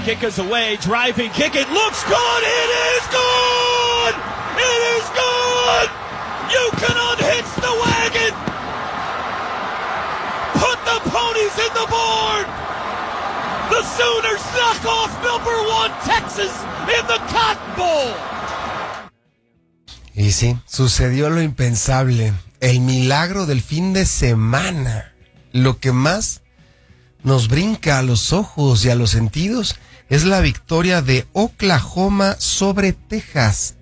kick is away, driving kick, it looks good, it is good! It is good! You can unhitch the wagon! Put the ponies in the board! The Sooners knock off #1 Texas in the Cotton Bowl! Y sí, sucedió lo impensable, el milagro del fin de semana. Lo que más nos brinca a los ojos y a los sentidos es la victoria de Oklahoma sobre Texas,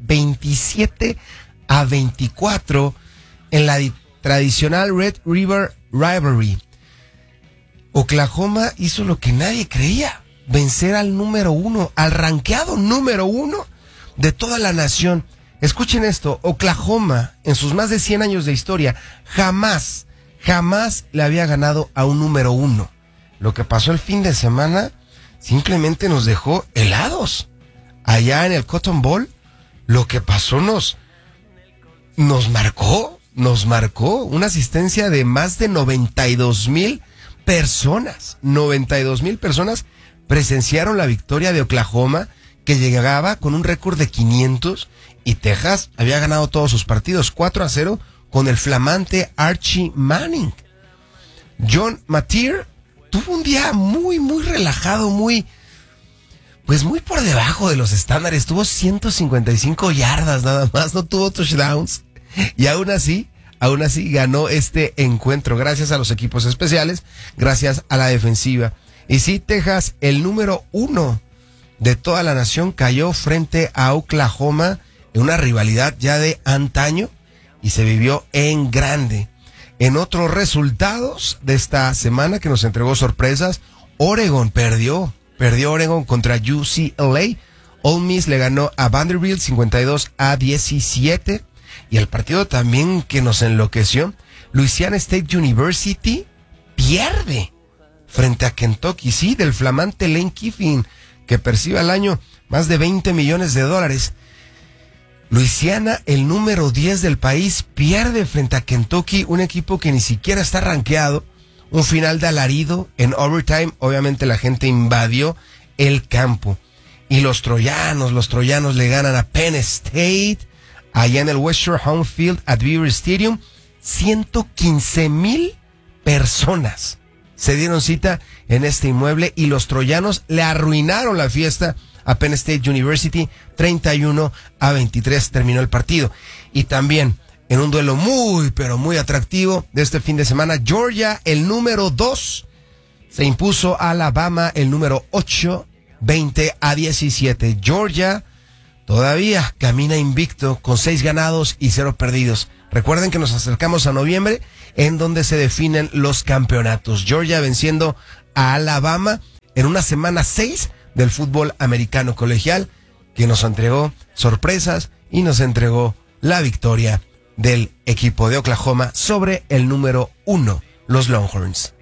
27-24 en la tradicional Red River Rivalry. Oklahoma hizo lo que nadie creía, vencer al número 1, al rankeado número 1 de toda la nación. Escuchen esto, Oklahoma, en sus más de 100 años de historia, jamás le había ganado a un número 1. Lo que pasó el fin de semana simplemente nos dejó helados. Allá en el Cotton Bowl, lo que pasó nos marcó una asistencia de más de 92,000 personas. 92,000 personas presenciaron la victoria de Oklahoma, que llegaba con un récord de 500, y Texas había ganado todos sus partidos 4-0 con el flamante Archie Manning. John Mateer tuvo un día muy relajado, muy por debajo de los estándares. Tuvo 155 yardas nada más, no tuvo touchdowns. Y aún así ganó este encuentro gracias a los equipos especiales, gracias a la defensiva. Y sí, Texas, el número 1 de toda la nación, cayó frente a Oklahoma en una rivalidad ya de antaño y se vivió en grande. En otros resultados de esta semana que nos entregó sorpresas, Oregon perdió Oregon contra UCLA. Ole Miss le ganó a Vanderbilt 52-17. Y el partido también que nos enloqueció, Louisiana State University pierde frente a Kentucky, sí, del flamante Lane Kiffin, que percibe al año más de $20 millones. Louisiana, el número 10 del país, pierde frente a Kentucky, un equipo que ni siquiera está rankeado. Un final de alarido en overtime. Obviamente la gente invadió el campo. Y los troyanos le ganan a Penn State allá en el Western Home Field at Beaver Stadium. 115,000 personas se dieron cita en este inmueble y los troyanos le arruinaron la fiesta a Penn State University. 31-23 terminó el partido. Y también en un duelo muy atractivo de este fin de semana, Georgia, el número 2, se impuso a Alabama, el número 8, 20-17. Georgia todavía camina invicto con 6 ganados y 0 perdidos. Recuerden que nos acercamos a noviembre, en donde se definen los campeonatos. Georgia venciendo a Alabama en una semana 6 del fútbol americano colegial, que nos entregó sorpresas y nos entregó la victoria del equipo de Oklahoma sobre el número 1, los Longhorns.